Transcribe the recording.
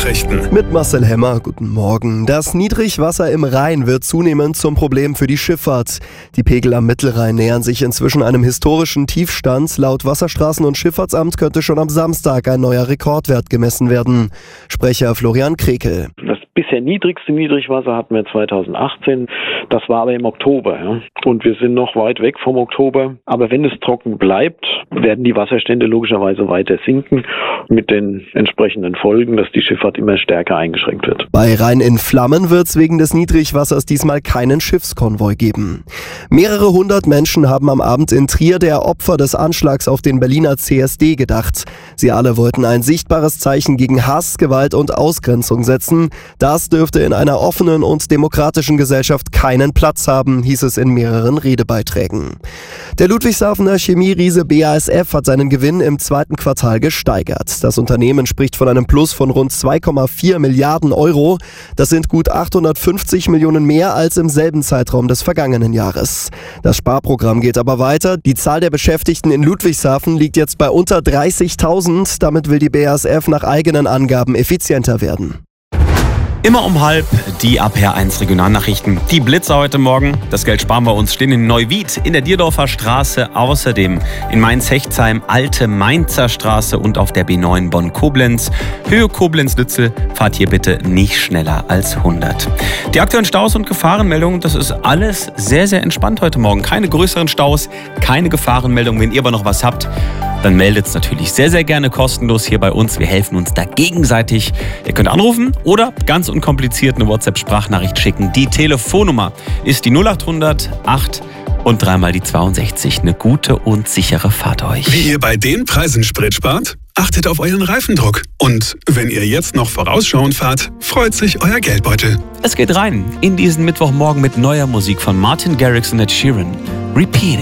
Nachrichten. Mit Marcel Hemmer, guten Morgen. Das Niedrigwasser im Rhein wird zunehmend zum Problem für die Schifffahrt. Die Pegel am Mittelrhein nähern sich inzwischen einem historischen Tiefstand. Laut Wasserstraßen- und Schifffahrtsamt könnte schon am Samstag ein neuer Rekordwert gemessen werden. Sprecher Florian Krekel. Das bisher niedrigste Niedrigwasser hatten wir 2018. Das war aber im Oktober. Ja. Und wir sind noch weit weg vom Oktober. Aber wenn es trocken bleibt, werden die Wasserstände logischerweise weiter sinken. Mit den entsprechenden Folgen, dass die Schifffahrt immer stärker eingeschränkt wird. Bei Rhein in Flammen wird es wegen des Niedrigwassers diesmal keinen Schiffskonvoi geben. Mehrere hundert Menschen haben am Abend in Trier der Opfer des Anschlags auf den Berliner CSD gedacht. Sie alle wollten ein sichtbares Zeichen gegen Hass, Gewalt und Ausgrenzung setzen. Das dürfte in einer offenen und demokratischen Gesellschaft keinen Platz haben, hieß es in mehreren Redebeiträgen. Der Ludwigshafener Chemieriese BASF hat seinen Gewinn im zweiten Quartal gesteigert. Das Unternehmen spricht von einem Plus von rund 2,4 Milliarden Euro. Das sind gut 850 Millionen mehr als im selben Zeitraum des vergangenen Jahres. Das Sparprogramm geht aber weiter. Die Zahl der Beschäftigten in Ludwigshafen liegt jetzt bei unter 30.000. Damit will die BASF nach eigenen Angaben effizienter werden. Immer um 12:30 die APR1 Regionalnachrichten. Die Blitzer heute Morgen. Das Geld sparen wir uns. Stehen in Neuwied, in der Dierdorfer Straße, außerdem in Mainz-Hechtsheim, Alte Mainzer Straße und auf der B9 Bonn-Koblenz. Höhe Koblenz-Lützel, fahrt hier bitte nicht schneller als 100. Die aktuellen Staus und Gefahrenmeldungen, das ist alles sehr, sehr entspannt heute Morgen. Keine größeren Staus, keine Gefahrenmeldungen. Wenn ihr aber noch was habt, dann meldet es natürlich sehr, sehr gerne kostenlos hier bei uns. Wir helfen uns da gegenseitig. Ihr könnt anrufen oder ganz unkompliziert eine WhatsApp-Sprachnachricht schicken. Die Telefonnummer ist die 0800 8 und dreimal die 62. Eine gute und sichere Fahrt euch. Wie ihr bei den Preisen Sprit spart? Achtet auf euren Reifendruck. Und wenn ihr jetzt noch vorausschauend fahrt, freut sich euer Geldbeutel. Es geht rein in diesen Mittwochmorgen mit neuer Musik von Martin Garrix und Ed Sheeran. Repeat it.